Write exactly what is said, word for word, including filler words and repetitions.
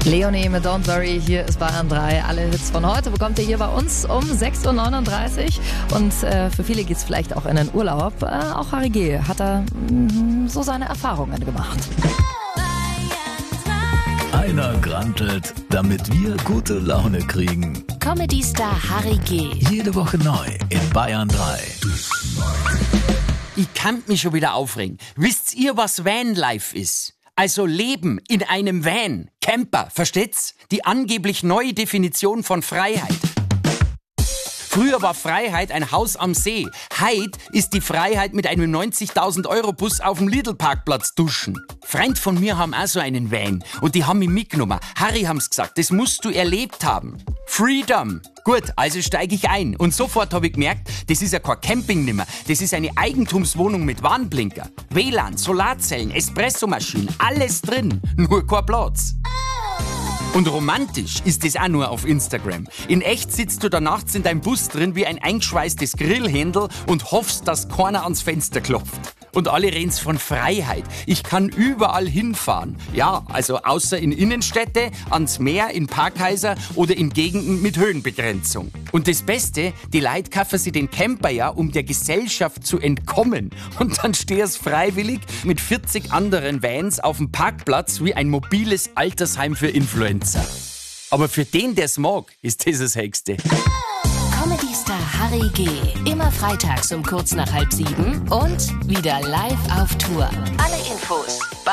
Leonie mit Don't Worry, hier ist Bayern drei. Alle Hits von heute bekommt ihr hier bei uns um sechs Uhr neununddreißig. Und äh, für viele geht's vielleicht auch in den Urlaub. Äh, auch Harry G. hat da mh, so seine Erfahrungen gemacht. Einer grantelt, damit wir gute Laune kriegen. Comedy-Star Harry G. Jede Woche neu in Bayern drei. Ich kann mich schon wieder aufregen. Wisst ihr, was Vanlife ist? Also Leben in einem Van. Camper, versteht's? Die angeblich neue Definition von Freiheit. Früher war Freiheit ein Haus am See. Heute ist die Freiheit mit einem neunzigtausend Euro Bus auf dem Lidl-Parkplatz duschen. Freund von mir haben auch so einen Van und die haben mich mitgenommen. Harry haben's gesagt, das musst du erlebt haben. Freedom. Gut, also steige ich ein. Und sofort habe ich gemerkt, das ist ja kein Camping nimmer. Das ist eine Eigentumswohnung mit Warnblinker. W L A N, Solarzellen, Espressomaschinen, alles drin. Nur kein Platz. Und romantisch ist das auch nur auf Instagram. In echt sitzt du da nachts in deinem Bus drin wie ein eingeschweißtes Grillhändel und hoffst, dass keiner ans Fenster klopft. Und alle reden's von Freiheit. Ich kann überall hinfahren. Ja, also außer in Innenstädte, ans Meer, in Parkhäuser oder in Gegenden mit Höhenbegrenzung. Und das Beste, die Leute kaufen sich den Camper ja, um der Gesellschaft zu entkommen. Und dann stehst freiwillig mit vierzig anderen Vans auf dem Parkplatz wie ein mobiles Altersheim für Influencer. Aber für den, der's mag, ist das das Höchste. Comedy-Star Harry G. Immer freitags um kurz nach halb sieben und wieder live auf Tour. Alle Infos